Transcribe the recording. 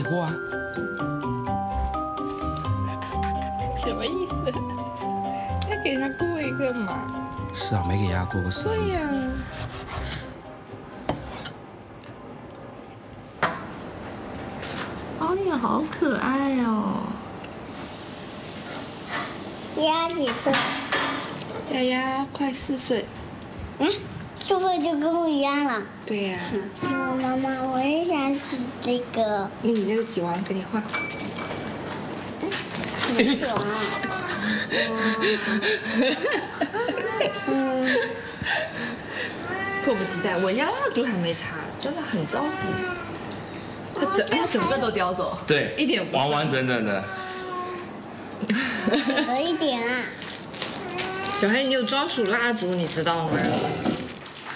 过啊。 什么意思？再给他过一个嘛。 是啊，没给丫过个生日。 对呀。哦呀，好可爱哦。 丫几岁？ 丫丫快4岁。 4岁就跟我一样了。 对呀。 妈妈，我也想吃这个。 你那个几王给你画。 什么几王？ 迫不及待，我家蜡烛还没插，真的很着急。他整个都叼走， 对， 一点不完完整整的。 少了一点啊。 小黑，你有专属蜡烛，你知道吗？